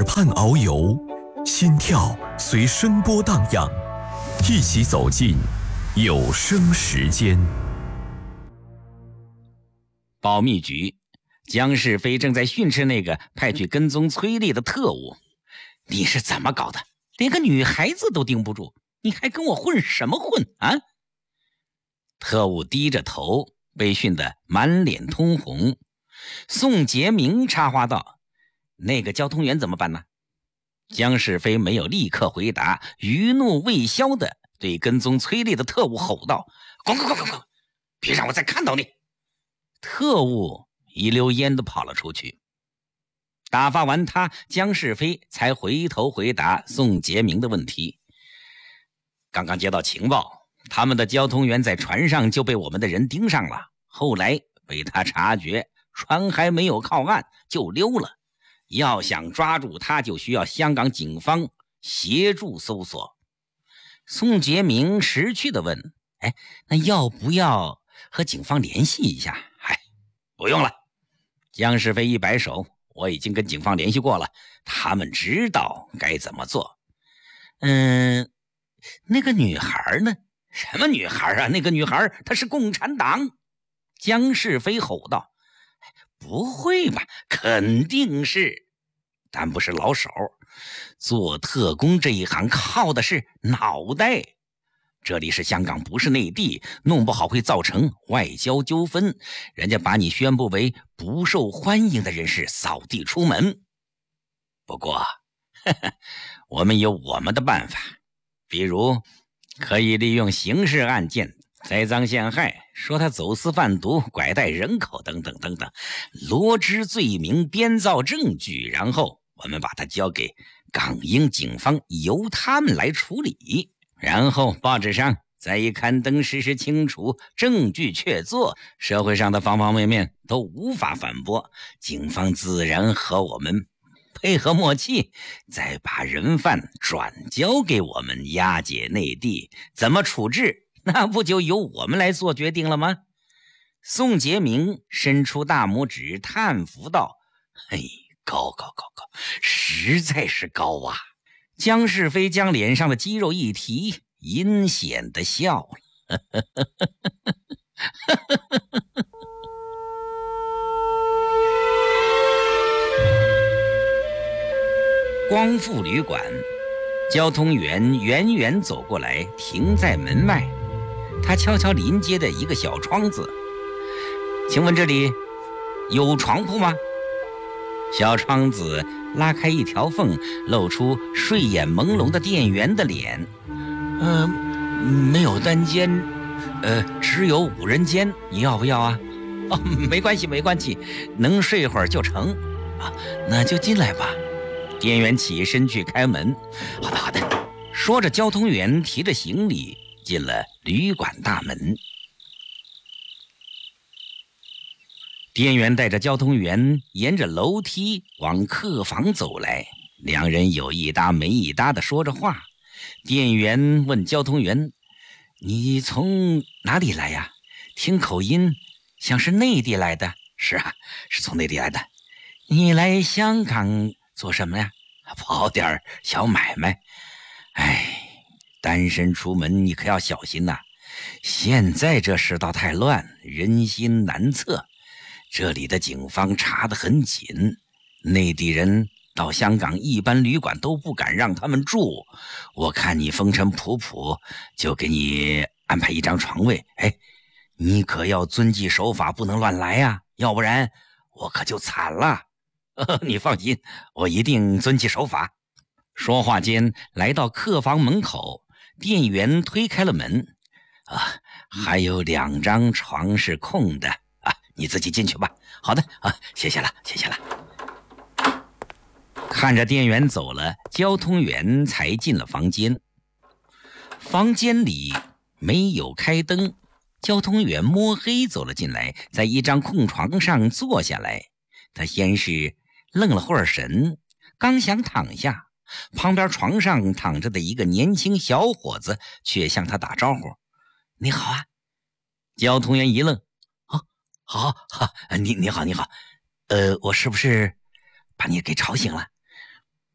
畔遨游，心跳随声波荡漾，一起走进有声时间。 保密局，江世飞正在训斥那个派去跟踪崔丽的特务。你是怎么搞的？连个女孩子都盯不住，你还跟我混什么混啊？特务低着头，被训得满脸通红。宋杰明插话道：那个交通员怎么办呢？江世飞没有立刻回答，余怒未消地对跟踪崔丽的特务吼道：滚滚滚滚滚，别让我再看到你！特务一溜烟地跑了出去。打发完他，江世飞才回头回答宋杰明的问题。刚刚接到情报，他们的交通员在船上就被我们的人盯上了，后来被他察觉，船还没有靠岸就溜了。要想抓住他，就需要香港警方协助搜索。宋杰明识趣地问：那要不要和警方联系一下？不用了。江世飞一摆手，我已经跟警方联系过了，他们知道该怎么做。那个女孩呢？什么女孩啊？那个女孩她是共产党！江世飞吼道。不会吧，肯定是，但不是老手。做特工这一行靠的是脑袋。这里是香港，不是内地，弄不好会造成外交纠纷，人家把你宣布为不受欢迎的人士，扫地出门。不过我们有我们的办法，比如可以利用刑事案件栽赃陷害，说他走私贩毒、拐带人口等等等等，罗织罪名，编造证据，然后我们把它交给港英警方，由他们来处理。然后报纸上再一刊登，事实清楚，证据确凿，社会上的方方面面都无法反驳，警方自然和我们配合默契，再把人犯转交给我们押解内地。怎么处置，那不就由我们来做决定了吗？宋杰明伸出大拇指叹服道：高，实在是高啊！江世飞将脸上的肌肉一提，阴险地笑了。光复旅馆，交通员远远走过来，停在门外。他敲敲临街的一个小窗子：请问这里有床铺吗？小窗子拉开一条缝，露出睡眼朦胧的店员的脸。没有单间，只有5人间，你要不要啊？没关系，能睡会儿就成。那就进来吧。店员起身去开门。好的。说着，交通员提着行李进了旅馆大门。店员带着交通员沿着楼梯往客房走来，两人有一搭没一搭地说着话。店员问交通员：你从哪里来呀？听口音像是内地来的。是啊，是从内地来的。你来香港做什么呀？跑点小买卖。单身出门你可要小心呐，现在这世道太乱，人心难测，这里的警方查得很紧，内地人到香港一般旅馆都不敢让他们住。我看你风尘仆仆，就给你安排一张床位。你可要遵纪守法，不能乱来呀，要不然我可就惨了。你放心，我一定遵纪守法。说话间来到客房门口，店员推开了门。还有2张床是空的，你自己进去吧。好的，谢谢了。看着店员走了，交通员才进了房间。房间里没有开灯，交通员摸黑走了进来，在一张空床上坐下来。他先是愣了会儿神，刚想躺下，旁边床上躺着的一个年轻小伙子却向他打招呼：你好啊。交通员一愣：好，你好，我是不是把你给吵醒了？